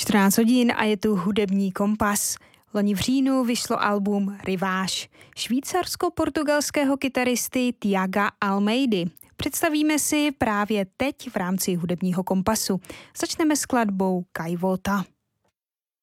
14 hodin a je tu hudební kompas. Loni v říjnu vyšlo album Riváš švýcarsko-portugalského kytaristy Tiaga Almeidy. Představíme si právě teď v rámci hudebního kompasu. Začneme skladbou Gaivota.